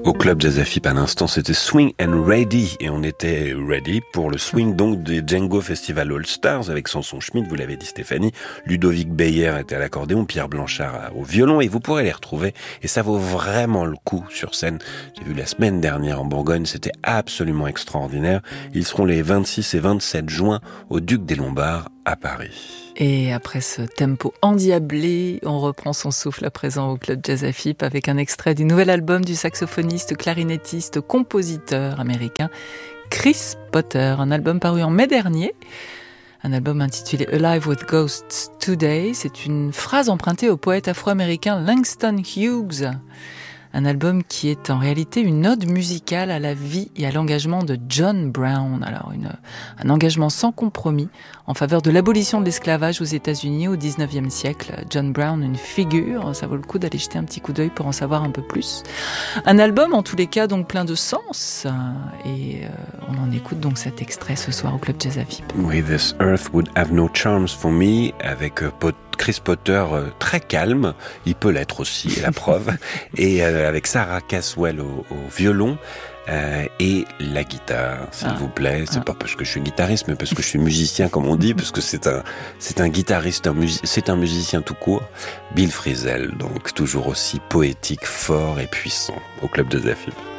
Au Club Jazz AFIP, à l'instant, c'était Swing and Ready. Et on était ready pour le swing, donc, des Django Festival All Stars avec Samson Schmidt, vous l'avez dit Stéphanie. Ludovic Beyer était à l'accordéon, Pierre Blanchard au violon. Et vous pourrez les retrouver. Et ça vaut vraiment le coup sur scène. J'ai vu la semaine dernière en Bourgogne, c'était absolument extraordinaire. Ils seront les 26 et 27 juin au Duc des Lombards à Paris. Et après ce tempo endiablé, on reprend son souffle à présent au Club Jazz AFIP avec un extrait du nouvel album du saxophoniste, clarinettiste, compositeur américain Chris Potter. Un album paru en mai dernier, un album intitulé Alive with Ghosts Today. C'est une phrase empruntée au poète afro-américain Langston Hughes. Un album qui est en réalité une ode musicale à la vie et à l'engagement de John Brown. Alors un engagement sans compromis en faveur de l'abolition de l'esclavage aux États-Unis au XIXe siècle. John Brown, une figure, ça vaut le coup d'aller jeter un petit coup d'œil pour en savoir un peu plus. Un album en tous les cas donc plein de sens et on en écoute donc cet extrait ce soir au Club Jazz AFIP. Oui, This Earth Would Have No Charms For Me avec Chris Potter très calme, il peut l'être aussi, la preuve, et avec Sarah Caswell au violon et la guitare, s'il vous plaît. C'est pas parce que je suis guitariste, mais parce que je suis musicien, comme on dit, parce que c'est un guitariste, c'est un musicien tout court. Bill Frisell, donc toujours aussi poétique, fort et puissant au Club de AFIP.